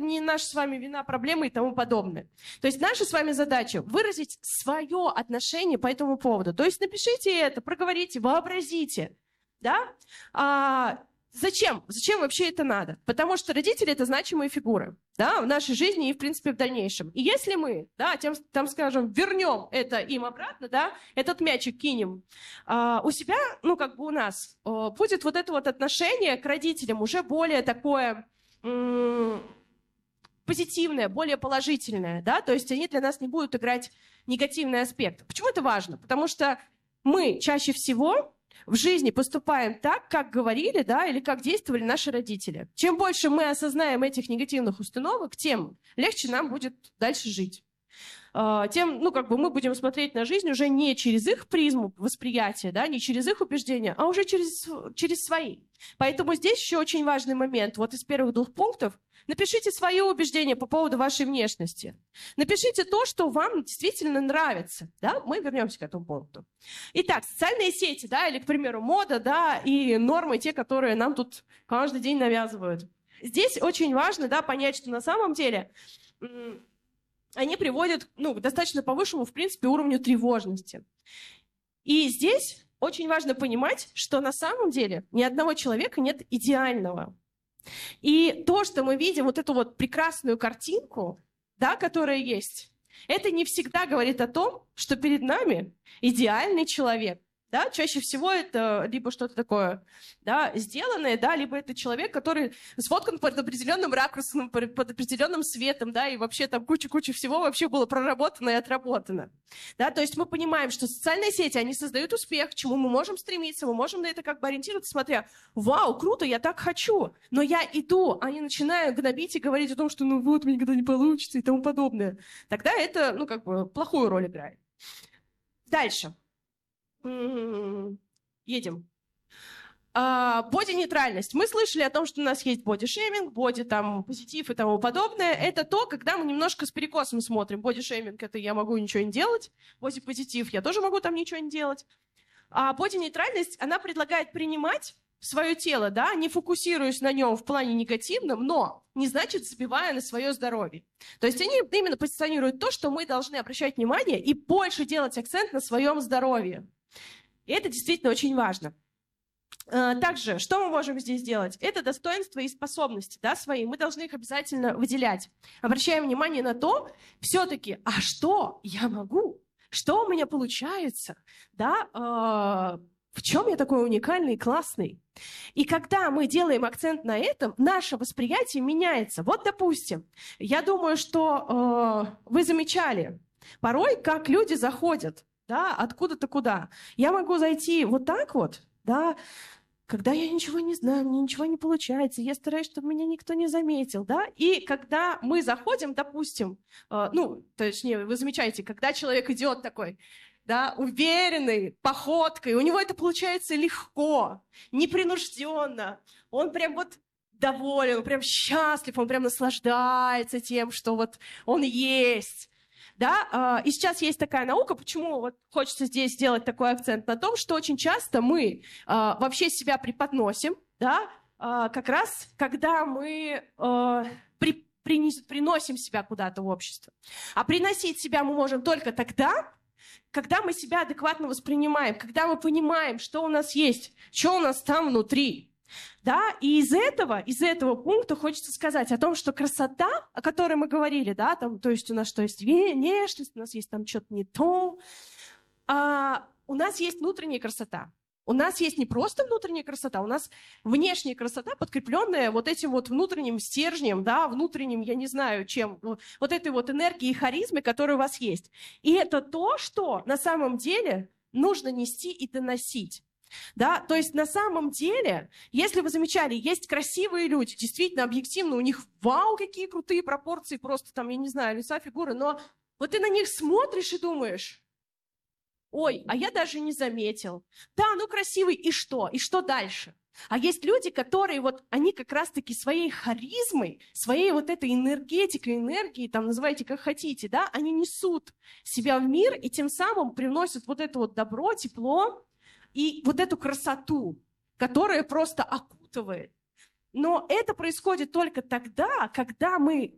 не наша с вами вина, проблема и тому подобное. То есть наша с вами задача выразить свое отношение по этому поводу. То есть напишите это, проговорите, вообразите. Да? Зачем? Зачем вообще это надо? Потому что родители – это значимые фигуры, да, в нашей жизни и, в принципе, в дальнейшем. И если мы, да, там, скажем, вернем это им обратно, да, этот мячик кинем, у себя, ну, как бы у нас, будет вот это вот отношение к родителям уже более такое позитивное, более положительное, да, то есть они для нас не будут играть негативный аспект. Почему это важно? Потому что мы чаще всего в жизни поступаем так, как говорили, да, или как действовали наши родители. Чем больше мы осознаем этих негативных установок, тем легче нам будет дальше жить. Тем, ну, как бы мы будем смотреть на жизнь уже не через их призму восприятия, да, не через их убеждения, а уже через свои. Поэтому здесь еще очень важный момент. Вот из первых 2 пунктов напишите свои убеждения по поводу вашей внешности. Напишите то, что вам действительно нравится. Да? Мы вернемся к этому пункту. Итак, социальные сети, да, или, к примеру, мода, да, и нормы, те, которые нам тут каждый день навязывают. Здесь очень важно, да, понять, что на самом деле они приводят, ну, к достаточно повышенному, в принципе, уровню тревожности. И здесь очень важно понимать, что на самом деле ни одного человека нет идеального. И то, что мы видим, вот эту вот прекрасную картинку, да, которая есть, это не всегда говорит о том, что перед нами идеальный человек. Да? Чаще всего это либо что-то такое, да, сделанное, да, либо это человек, который сфоткан под определенным ракурсом, под определенным светом, да, и вообще там куча-куча всего вообще было проработано и отработано. Да? То есть мы понимаем, что социальные сети, они создают успех, к чему мы можем стремиться, мы можем на это как бы ориентироваться, смотря, вау, круто, я так хочу, но я иду, а не начинаю гнобить и говорить о том, что ну вот, мне никогда не получится и тому подобное. Тогда это, ну, как бы плохую роль играет. Дальше. Едем. Боди-нейтральность. Мы слышали о том, что у нас есть боди-шейминг, боди-позитив и тому подобное. Это то, когда мы немножко с перекосом смотрим. Боди-шейминг — это я могу ничего не делать. Боди-позитив — я тоже могу там ничего не делать. А боди-нейтральность, она предлагает принимать свое тело, да, не фокусируясь на нем в плане негативном, но не значит забивая на свое здоровье. То есть они именно позиционируют то, что мы должны обращать внимание и больше делать акцент на своем здоровье. И это действительно очень важно. Также, что мы можем здесь делать? Это достоинства и способности, да, свои. Мы должны их обязательно выделять. Обращаем внимание на то, все-таки, а что я могу? Что у меня получается? Да? В чем я такой уникальный и классный? И когда мы делаем акцент на этом, наше восприятие меняется. Вот, допустим, я думаю, что вы замечали, порой, как люди заходят, да, откуда-то куда. Я могу зайти вот так вот, да, когда я ничего не знаю, мне ничего не получается, я стараюсь, чтобы меня никто не заметил, да, и когда мы заходим, допустим, точнее, вы замечаете, когда человек идет такой, да, уверенной походкой, у него это получается легко, непринужденно, он прям вот доволен, он прям счастлив, он прям наслаждается тем, что вот он есть. Да? И сейчас есть такая наука, почему вот хочется здесь сделать такой акцент на том, что очень часто мы вообще себя преподносим, да, как раз когда мы приносим себя куда-то в общество. А приносить себя мы можем только тогда, когда мы себя адекватно воспринимаем, когда мы понимаем, что у нас есть, что у нас там внутри. Да, и из этого пункта хочется сказать о том, что красота, о которой мы говорили, да, там, то есть у нас что есть внешность, у нас есть там что-то не то, у нас есть внутренняя красота. У нас есть не просто внутренняя красота, у нас внешняя красота, подкрепленная вот этим вот внутренним стержнем, да, внутренним, я не знаю чем, вот этой вот энергией и харизмой, которая у вас есть. И это то, что на самом деле нужно нести и доносить. Да, то есть на самом деле, если вы замечали, есть красивые люди, действительно, объективно, у них вау, какие крутые пропорции, просто там, я не знаю, лица, фигуры, но вот ты на них смотришь и думаешь, ой, а я даже не заметил. Да, ну красивый, и что? И что дальше? А есть люди, которые вот, они как раз-таки своей харизмой, своей вот этой энергетикой, энергией, там, называйте как хотите, да, они несут себя в мир и тем самым приносят вот это вот добро, тепло, и вот эту красоту, которая просто окутывает. Но это происходит только тогда, когда мы